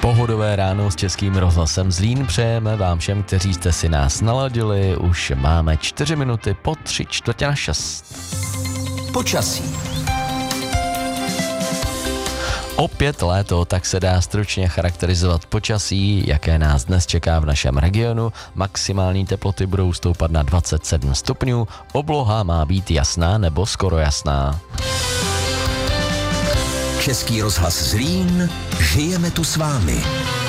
Pohodové ráno s Českým rozhlasem Zlín přejeme vám všem, kteří jste si nás naladili. Už máme 4 minuty po 5:45. Počasí. Opět léto, tak se dá stručně charakterizovat počasí, jaké nás dnes čeká v našem regionu. Maximální teploty budou stoupat na 27 stupňů, obloha má být jasná nebo skoro jasná. Český rozhlas Zlín, žijeme tu s vámi.